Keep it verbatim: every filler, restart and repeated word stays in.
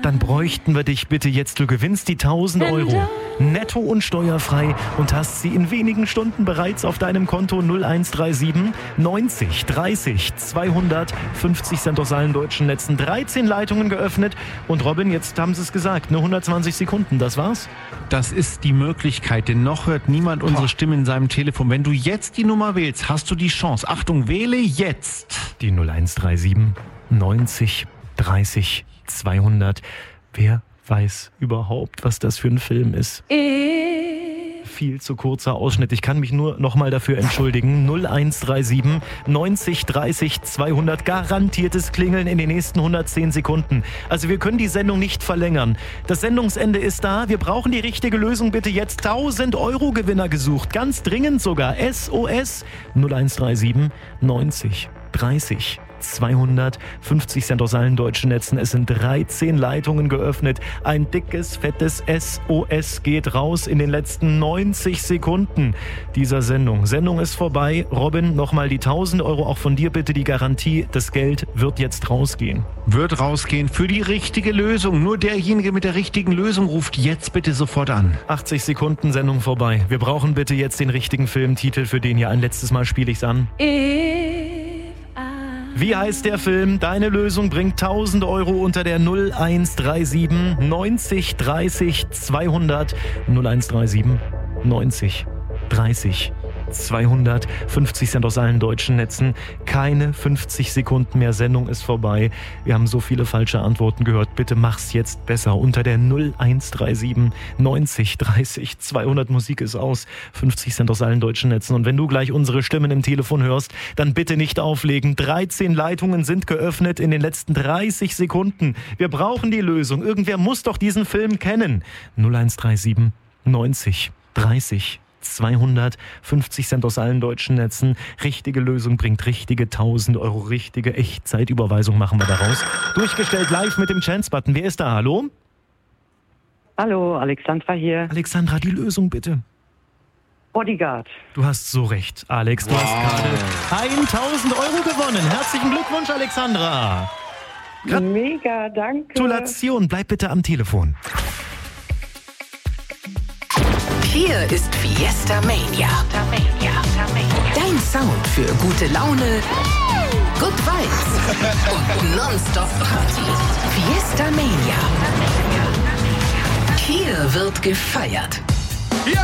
dann bräuchten wir dich bitte jetzt. Du gewinnst die tausend Euro netto und steuerfrei und hast sie in wenigen Stunden bereits auf deinem Konto. Null eins drei sieben neunzig dreißig zweihundert. fünfzig Cent aus allen deutschen Netzen. dreizehn Leitungen geöffnet. Und Robin, jetzt haben sie es gesagt, nur hundertzwanzig Sekunden, das war's? Das ist die Möglichkeit, denn noch hört niemand unsere Stimme in seinem Telefon. Wenn du jetzt die Nummer wählst, hast du die Chance. Achtung, wähle jetzt. Die null eins drei sieben neunzig dreißig zweihundert. Wer weiß überhaupt, was das für ein Film ist? Viel zu kurzer Ausschnitt. Ich kann mich nur noch mal dafür entschuldigen. null eins drei sieben neunzig dreißig zweihundert. Garantiertes Klingeln in den nächsten hundertzehn Sekunden. Also wir können die Sendung nicht verlängern. Das Sendungsende ist da. Wir brauchen die richtige Lösung. Bitte jetzt tausend Euro Gewinner gesucht. Ganz dringend sogar. S O S null eins drei sieben neunzig dreißig zweihundert. fünfzig Cent aus allen deutschen Netzen. Es sind dreizehn Leitungen geöffnet. Ein dickes, fettes S O S geht raus in den letzten neunzig Sekunden dieser Sendung. Sendung ist vorbei. Robin, nochmal die tausend Euro auch von dir bitte. Die Garantie, das Geld wird jetzt rausgehen. Wird rausgehen für die richtige Lösung. Nur derjenige mit der richtigen Lösung ruft jetzt bitte sofort an. achtzig Sekunden, Sendung vorbei. Wir brauchen bitte jetzt den richtigen Filmtitel für den hier. Ein letztes Mal spiele ich's an. Wie heißt der Film? Deine Lösung bringt tausend Euro unter der null eins drei sieben neunzig dreißig zweihundert. null eins drei sieben neunzig dreißig zweihundert. fünfzig Cent aus allen deutschen Netzen. Keine fünfzig Sekunden mehr. Sendung ist vorbei. Wir haben so viele falsche Antworten gehört. Bitte mach's jetzt besser. Unter der null eins drei sieben neunzig dreißig zweihundert. Musik ist aus. fünfzig Cent aus allen deutschen Netzen. Und wenn du gleich unsere Stimmen im Telefon hörst, dann bitte nicht auflegen. dreizehn Leitungen sind geöffnet in den letzten dreißig Sekunden. Wir brauchen die Lösung. Irgendwer muss doch diesen Film kennen. null eins drei sieben neunzig dreißig zweihundert. fünfzig Cent aus allen deutschen Netzen. Richtige Lösung bringt richtige tausend Euro. Richtige Echtzeitüberweisung machen wir daraus. Durchgestellt live mit dem Chance-Button. Wer ist da? Hallo? Hallo, Alexandra hier. Alexandra, die Lösung bitte. Bodyguard. Du hast so recht, Alex. Du wow. hast gerade tausend Euro gewonnen. Herzlichen Glückwunsch, Alexandra. Mega, danke. Gratulation. Bleib bitte am Telefon. Hier ist Fiesta Mania. Dein Sound für gute Laune, Good Vibes und Nonstop Party. Fiesta Mania. Hier wird gefeiert.